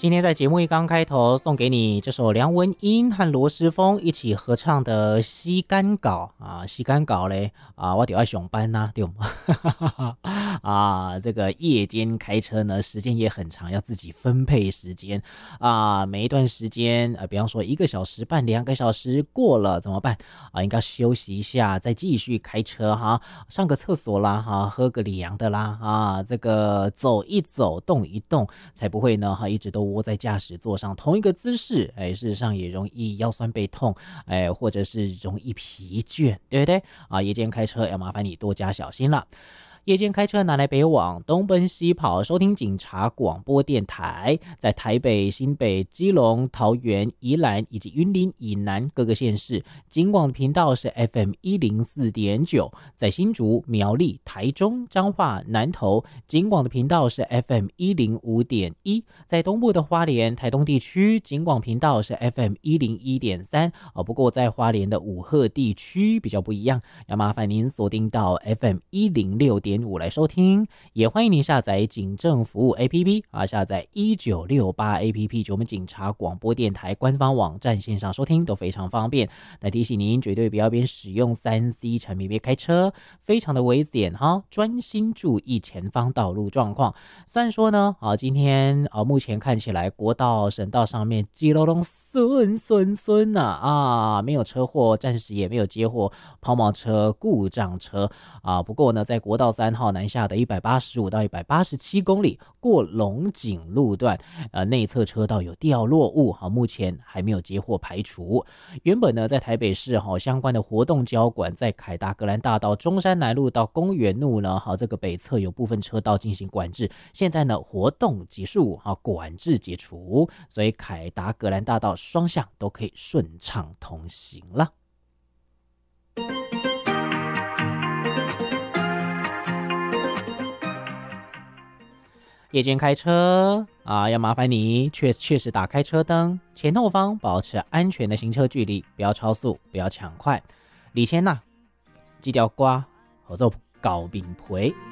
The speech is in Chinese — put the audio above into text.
今天在节目一刚开头送给你这首梁文音和罗时丰一起合唱的《西干稿》啊，西干稿嘞啊，我就要上班呐，对吗？啊，这个夜间开车呢，时间也很长，要自己分配时间啊。每一段时间比方说1个小时半、2个小时过了怎么办啊？应该休息一下，再继续开车哈，上个厕所啦哈，喝个凉的啦啊，这个走一走，动一动，才不会呢哈一直都窝在驾驶座上同一个姿势，事实上也容易腰酸背痛，或者是容易疲倦，对不对啊？夜间开车要麻烦你多加小心了。夜间开车南来北往，东奔西跑，收听警察广播电台，在台北、新北、基隆、桃园、宜兰以及云林以南各个县市，警广频道是 FM104.9，在新竹、苗栗、台中、彰化、南投，警广的频道是 FM105.1，在东部的花莲、台东地区，警广频道是 FM101.3，不过在花莲的武鹤地区比较不一样，要麻烦您锁定到 FM106.5来收听，也欢迎您下载警政服务 APP 啊，下载1968 APP， 就我们警察广播电台官方网站线上收听都非常方便。但提醒您绝对不要边使用 3C 产品边开车，非常的危险哈，专心注意前方道路状况。虽然说呢今天目前看起来国道省道上面基隆龙顺啊，没有车祸，暂时也没有接获抛锚车、故障车啊。不过呢，在国道3号南下的185到187公里过龙井路段，内侧车道有掉落物，目前还没有接获排除。原本呢，在台北市相关的活动交管在凯达格兰大道、中山南路到公园路呢，这个北侧有部分车道进行管制。现在呢，活动结束，管制解除，所以凯达格兰大道双向都可以顺畅通行了。夜间开车要麻烦你确实打开车灯，前后方保持安全的行车距离，不要超速，不要抢快。李千娜这条歌叫做高明培。